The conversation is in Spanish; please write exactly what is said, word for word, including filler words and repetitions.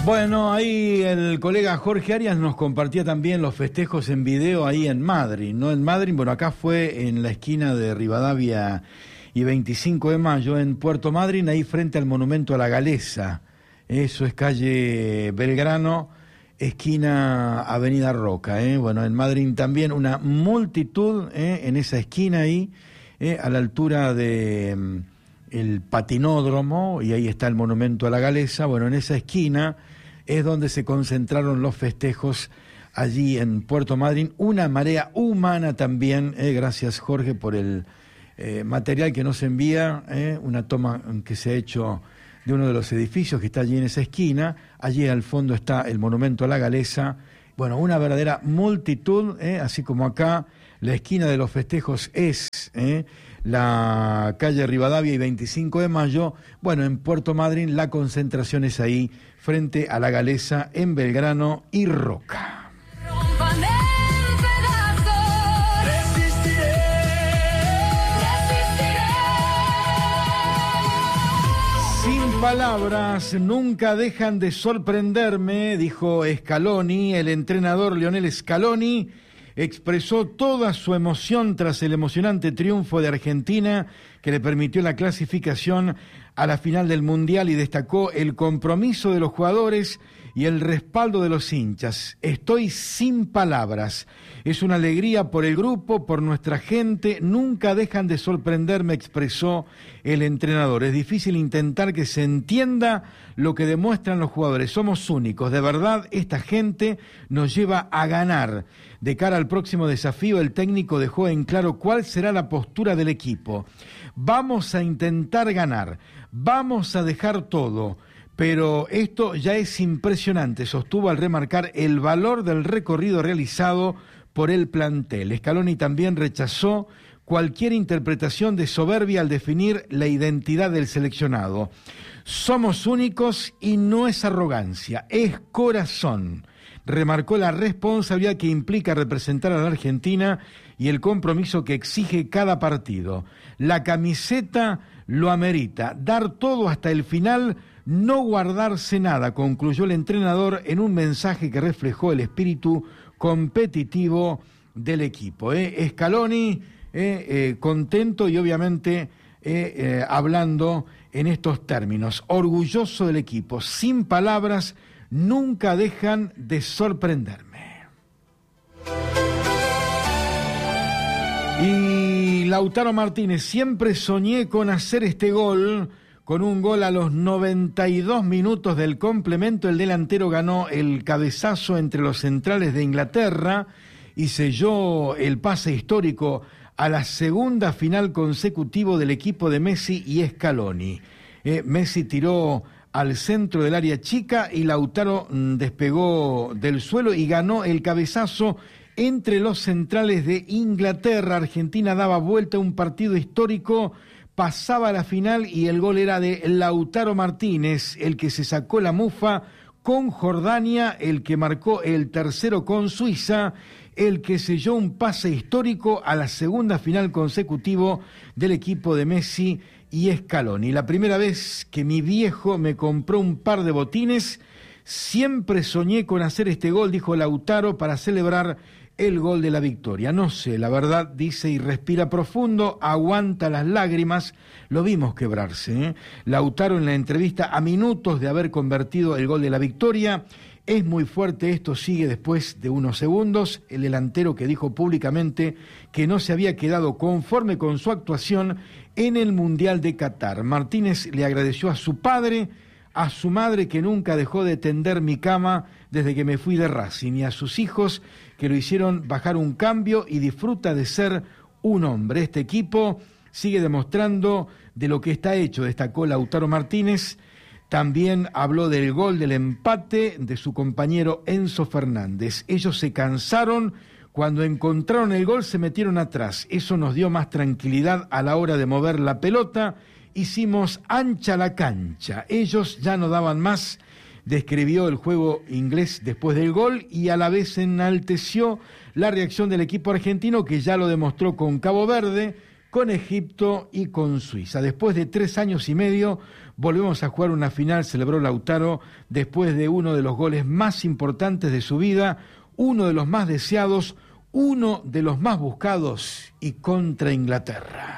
Bueno, ahí el colega Jorge Arias nos compartía también los festejos en video ahí en Madrid, ¿no? En Madrid, bueno, acá fue en la esquina de Rivadavia y veinticinco de mayo, en Puerto Madryn, ahí frente al Monumento a la Galesa. Eso es calle Belgrano, esquina Avenida Roca, ¿eh? Bueno, en Madrid también una multitud, ¿eh? En esa esquina ahí, ¿eh? A la altura de um, el patinódromo, y ahí está el Monumento a la Galesa. Bueno, en esa esquina es donde se concentraron los festejos allí en Puerto Madryn. Una marea humana también, ¿eh? Gracias, Jorge, por el eh, material que nos envía, ¿eh? Una toma que se ha hecho de uno de los edificios que está allí en esa esquina. Allí al fondo está el Monumento a la Galesa. Bueno, una verdadera multitud, ¿eh? Así como acá la esquina de los festejos es ¿eh? la calle Rivadavia y veinticinco de mayo. Bueno, en Puerto Madryn la concentración es ahí, frente a la Galesa, en Belgrano y Roca. Sin palabras, nunca dejan de sorprenderme, dijo Scaloni. El entrenador Lionel Scaloni expresó toda su emoción tras el emocionante triunfo de Argentina que le permitió la clasificación a la final del Mundial, y destacó el compromiso de los jugadores y el respaldo de los hinchas. Estoy sin palabras. Es una alegría por el grupo, por nuestra gente. Nunca dejan de sorprenderme, expresó el entrenador. Es difícil intentar que se entienda lo que demuestran los jugadores. Somos únicos. De verdad, esta gente nos lleva a ganar. De cara al próximo desafío, el técnico dejó en claro cuál será la postura del equipo. Vamos a intentar ganar. Vamos a dejar todo. Pero esto ya es impresionante, sostuvo al remarcar el valor del recorrido realizado por el plantel. Scaloni también rechazó cualquier interpretación de soberbia al definir la identidad del seleccionado. Somos únicos y no es arrogancia, es corazón. Remarcó la responsabilidad que implica representar a la Argentina y el compromiso que exige cada partido. La camiseta lo amerita, dar todo hasta el final, no guardarse nada, concluyó el entrenador en un mensaje que reflejó el espíritu competitivo del equipo. ¿eh? Scaloni eh, eh, contento y obviamente eh, eh, hablando en estos términos, orgulloso del equipo, sin palabras, nunca dejan de sorprenderme. Y Lautaro Martínez, siempre soñé con hacer este gol. Con un gol a los noventa y dos minutos del complemento, el delantero ganó el cabezazo entre los centrales de Inglaterra y selló el pase histórico a la segunda final consecutivo del equipo de Messi y Scaloni. Eh, Messi tiró al centro del área chica y Lautaro mm, despegó del suelo y ganó el cabezazo entre los centrales de Inglaterra. Argentina daba vuelta a un partido histórico, pasaba a la final y el gol era de Lautaro Martínez, el que se sacó la mufa con Jordania, el que marcó el tercero con Suiza, el que selló un pase histórico a la segunda final consecutivo del equipo de Messi y Scaloni. La primera vez que mi viejo me compró un par de botines, siempre soñé con hacer este gol, dijo Lautaro, para celebrar el gol de la victoria. No sé, la verdad, dice, y respira profundo, aguanta las lágrimas, lo vimos quebrarse, ¿eh? Lautaro en la entrevista a minutos de haber convertido el gol de la victoria. Es muy fuerte esto, sigue después de unos segundos, el delantero que dijo públicamente que no se había quedado conforme con su actuación en el Mundial de Qatar. Martínez le agradeció a su padre, a su madre que nunca dejó de tender mi cama desde que me fui de Racing, y a sus hijos que lo hicieron bajar un cambio y disfruta de ser un hombre. Este equipo sigue demostrando de lo que está hecho, destacó Lautaro Martínez. También habló del gol del empate de su compañero Enzo Fernández. Ellos se cansaron, cuando encontraron el gol se metieron atrás. Eso nos dio más tranquilidad a la hora de mover la pelota. Hicimos ancha la cancha. Ellos ya no daban más. Describió el juego inglés después del gol y a la vez enalteció la reacción del equipo argentino, que ya lo demostró con Cabo Verde, con Egipto y con Suiza. Después de tres años y medio, volvemos a jugar una final, celebró Lautaro, después de uno de los goles más importantes de su vida, uno de los más deseados, uno de los más buscados, y contra Inglaterra.